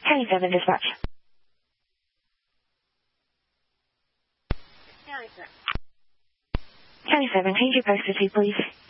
Charlie 7 dispatch. Charlie 7, change your postal to please.